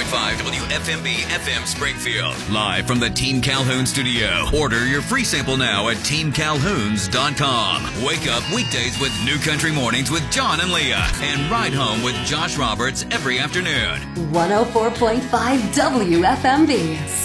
WFMB FM Springfield. Live from the Team Calhoun studio. Order your free sample now at teamcalhouns.com. Wake up weekdays with New Country Mornings with John and Leah. And ride home with Josh Roberts every afternoon. 104.5 WFMB.